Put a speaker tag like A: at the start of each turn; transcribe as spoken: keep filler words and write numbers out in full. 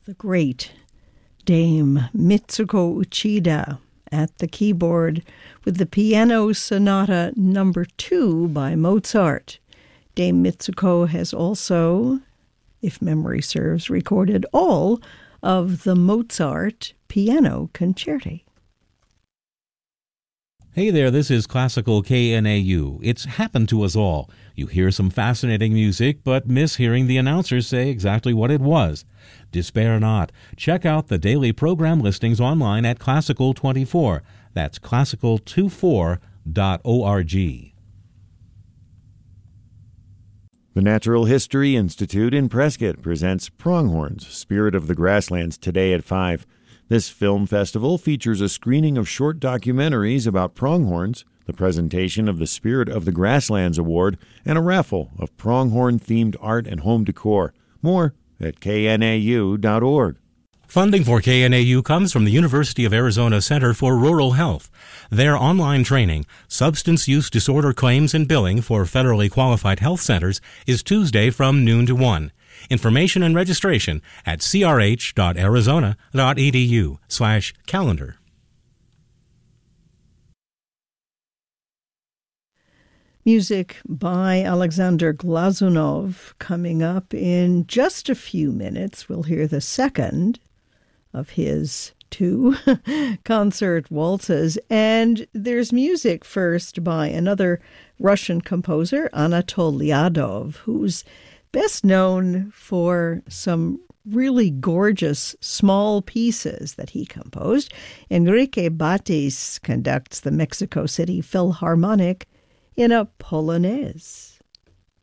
A: the great Dame Mitsuko Uchida at the keyboard with the Piano Sonata number two by Mozart. Dame Mitsuko has also, if memory serves, recorded all of the Mozart piano concerti.
B: Hey there, this is Classical K N A U. It's happened to us all. You hear some fascinating music, but miss hearing the announcers say exactly what it was. Despair not. Check out the daily program listings online at Classical twenty-four. That's classical twenty-four dot org.
C: The Natural History Institute in Prescott presents Pronghorns, Spirit of the Grasslands, today at five. This film festival features a screening of short documentaries about pronghorns, the presentation of the Spirit of the Grasslands Award, and a raffle of pronghorn-themed art and home decor. More at K N A U dot org.
D: Funding for K N A U comes from the University of Arizona Center for Rural Health. Their online training, Substance Use Disorder Claims and Billing for Federally Qualified Health Centers, is Tuesday from noon to one. Information and registration at crh.arizona.edu slash calendar.
A: Music by Alexander Glazunov coming up in just a few minutes. We'll hear the second of his two concert waltzes. And there's music first by another Russian composer, Anatol Lyadov, who's best known for some really gorgeous small pieces that he composed. Enrique Batis conducts the Mexico City Philharmonic in a Polonaise.